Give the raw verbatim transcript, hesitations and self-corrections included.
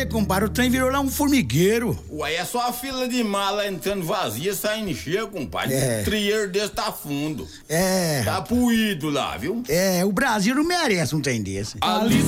quê, compadre? O trem virou lá um formigueiro. Ué, é só a fila de mala entrando vazia, saindo cheia, compadre. É. Um trieiro desse tá fundo. É. Tá puído lá, viu? É, o Brasil não merece um trem desse. Ali